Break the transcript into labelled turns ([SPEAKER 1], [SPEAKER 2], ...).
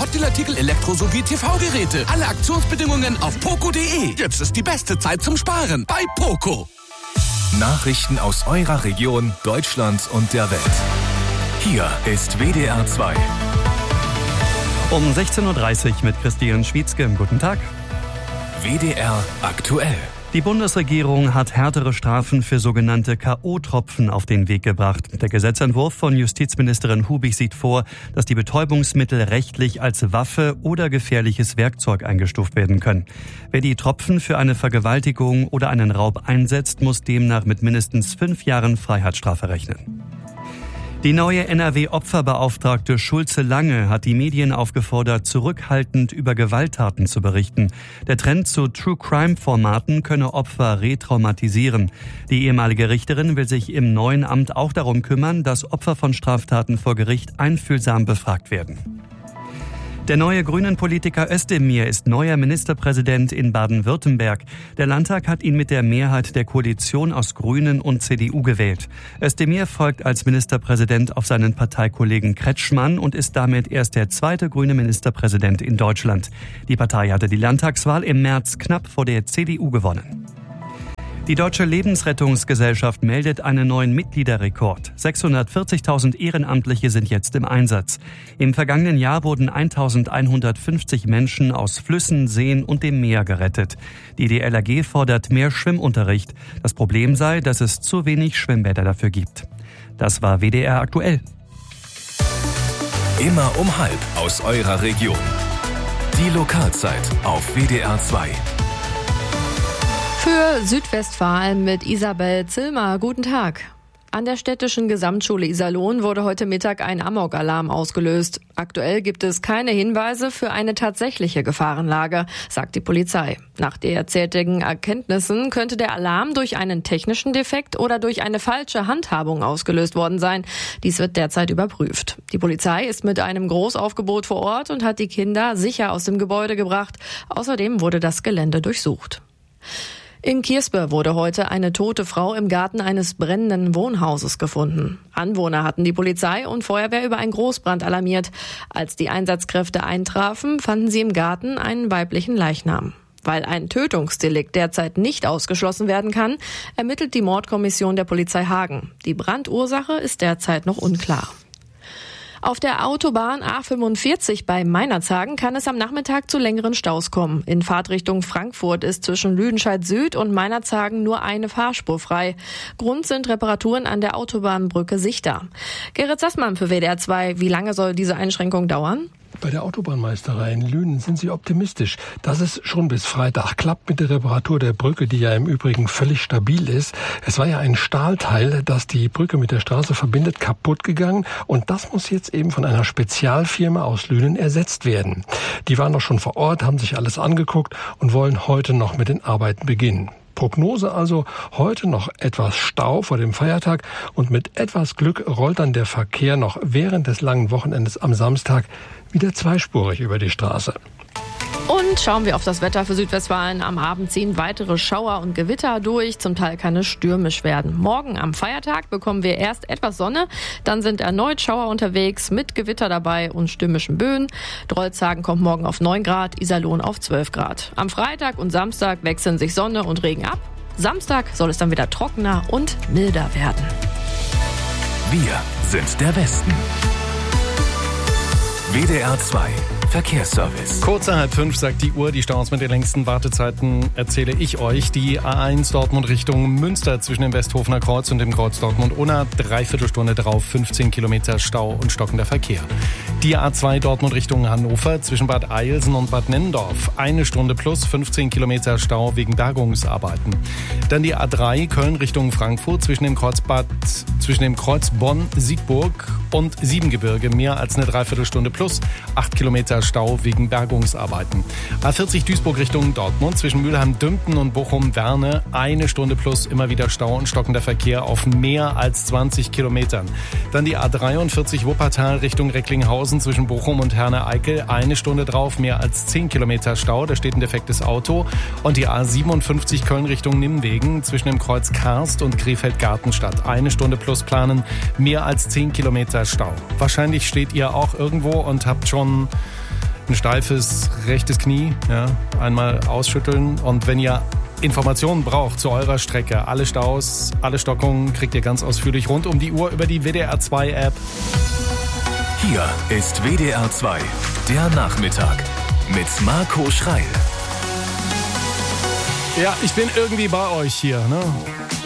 [SPEAKER 1] Hotdeal-Artikel, Elektro- sowie TV-Geräte. Alle Aktionsbedingungen auf poco.de. Jetzt ist die beste Zeit zum Sparen bei Poco.
[SPEAKER 2] Nachrichten aus eurer Region, Deutschland und der Welt. Hier ist WDR 2.
[SPEAKER 3] Um 16.30 Uhr mit Christian Schwietzke. Guten Tag.
[SPEAKER 2] WDR aktuell.
[SPEAKER 3] Die Bundesregierung hat härtere Strafen für sogenannte K.O.-Tropfen auf den Weg gebracht. Der Gesetzentwurf von Justizministerin Hubig sieht vor, dass die Betäubungsmittel rechtlich als Waffe oder gefährliches Werkzeug eingestuft werden können. Wer die Tropfen für eine Vergewaltigung oder einen Raub einsetzt, muss demnach mit mindestens 5 Jahren Freiheitsstrafe rechnen. Die neue NRW-Opferbeauftragte Schulze Lange hat die Medien aufgefordert, zurückhaltend über Gewalttaten zu berichten. Der Trend zu True-Crime-Formaten könne Opfer retraumatisieren. Die ehemalige Richterin will sich im neuen Amt auch darum kümmern, dass Opfer von Straftaten vor Gericht einfühlsam befragt werden. Der neue Grünen-Politiker Özdemir ist neuer Ministerpräsident in Baden-Württemberg. Der Landtag hat ihn mit der Mehrheit der Koalition aus Grünen und CDU gewählt. Özdemir folgt als Ministerpräsident auf seinen Parteikollegen Kretschmann und ist damit erst der zweite grüne Ministerpräsident in Deutschland. Die Partei hatte die Landtagswahl im März knapp vor der CDU gewonnen. Die Deutsche Lebensrettungsgesellschaft meldet einen neuen Mitgliederrekord. 640.000 Ehrenamtliche sind jetzt im Einsatz. Im vergangenen Jahr wurden 1.150 Menschen aus Flüssen, Seen und dem Meer gerettet. Die DLRG fordert mehr Schwimmunterricht. Das Problem sei, dass es zu wenig Schwimmbäder dafür gibt. Das war WDR aktuell.
[SPEAKER 2] Immer um 12:30 aus eurer Region. Die Lokalzeit auf WDR 2.
[SPEAKER 4] Für Südwestfalen mit Isabel Zillmer. Guten Tag. An der städtischen Gesamtschule Iserlohn wurde heute Mittag ein Amok-Alarm ausgelöst. Aktuell gibt es keine Hinweise für eine tatsächliche Gefahrenlage, sagt die Polizei. Nach derzeitigen Erkenntnissen könnte der Alarm durch einen technischen Defekt oder durch eine falsche Handhabung ausgelöst worden sein. Dies wird derzeit überprüft. Die Polizei ist mit einem Großaufgebot vor Ort und hat die Kinder sicher aus dem Gebäude gebracht. Außerdem wurde das Gelände durchsucht. In Kierspe wurde heute eine tote Frau im Garten eines brennenden Wohnhauses gefunden. Anwohner hatten die Polizei und Feuerwehr über einen Großbrand alarmiert. Als die Einsatzkräfte eintrafen, fanden sie im Garten einen weiblichen Leichnam. Weil ein Tötungsdelikt derzeit nicht ausgeschlossen werden kann, ermittelt die Mordkommission der Polizei Hagen. Die Brandursache ist derzeit noch unklar. Auf der Autobahn A45 bei Meinerzhagen kann es am Nachmittag zu längeren Staus kommen. In Fahrtrichtung Frankfurt ist zwischen Lüdenscheid Süd und Meinerzhagen nur eine Fahrspur frei. Grund sind Reparaturen an der Autobahnbrücke Sichter. Gerrit Sassmann für WDR 2. Wie lange soll diese Einschränkung dauern?
[SPEAKER 5] Bei der Autobahnmeisterei in Lünen sind sie optimistisch, dass es schon bis Freitag klappt mit der Reparatur der Brücke, die ja im Übrigen völlig stabil ist. Es war ja ein Stahlteil, das die Brücke mit der Straße verbindet, kaputt gegangen und das muss jetzt eben von einer Spezialfirma aus Lünen ersetzt werden. Die waren doch schon vor Ort, haben sich alles angeguckt und wollen heute noch mit den Arbeiten beginnen. Prognose also, heute noch etwas Stau vor dem Feiertag und mit etwas Glück rollt dann der Verkehr noch während des langen Wochenendes am Samstag wieder zweispurig über die Straße.
[SPEAKER 4] Und schauen wir auf das Wetter für Südwestfalen. Am Abend ziehen weitere Schauer und Gewitter durch. Zum Teil kann es stürmisch werden. Morgen am Feiertag bekommen wir erst etwas Sonne. Dann sind erneut Schauer unterwegs mit Gewitter dabei und stürmischen Böen. Drolshagen kommt morgen auf 9 Grad, Iserlohn auf 12 Grad. Am Freitag und Samstag wechseln sich Sonne und Regen ab. Samstag soll es dann wieder trockener und milder werden.
[SPEAKER 2] Wir sind der Westen. WDR 2 Verkehrsservice.
[SPEAKER 6] Kurz nach 4:30 sagt die Uhr, die Staus mit den längsten Wartezeiten erzähle ich euch. Die A1 Dortmund Richtung Münster zwischen dem Westhofener Kreuz und dem Kreuz Dortmund-Unna. 3/4 Stunde drauf, 15 Kilometer Stau und stockender Verkehr. Die A2 Dortmund Richtung Hannover zwischen Bad Eilsen und Bad Nennendorf. 1 Stunde plus 15 Kilometer Stau wegen Bergungsarbeiten. Dann die A3 Köln Richtung Frankfurt zwischen dem Kreuz Bonn-Siegburg und Siebengebirge. Mehr als eine 3/4 Stunde plus 8 Kilometer Stau wegen Bergungsarbeiten. A40 Duisburg Richtung Dortmund zwischen Mülheim-Dümpten und Bochum-Werne. 1 Stunde plus immer wieder Stau und stockender Verkehr auf mehr als 20 Kilometern. Dann die A43 Wuppertal Richtung Recklinghausen zwischen Bochum und Herne-Eickel. 1 Stunde drauf, mehr als 10 Kilometer Stau. Da steht ein defektes Auto. Und die A57 Köln Richtung Nimwegen zwischen dem Kreuz Karst und Krefeld-Gartenstadt. 1 Stunde plus planen, mehr als 10 Kilometer Stau. Wahrscheinlich steht ihr auch irgendwo und habt schon ein steifes rechtes Knie, ja, einmal ausschütteln. Und wenn ihr Informationen braucht zu eurer Strecke, alle Staus, alle Stockungen, kriegt ihr ganz ausführlich rund um die Uhr über die WDR 2 App.
[SPEAKER 2] Hier ist WDR 2, der Nachmittag mit Marco Schreil.
[SPEAKER 6] Ja, ich bin irgendwie bei euch hier, ne?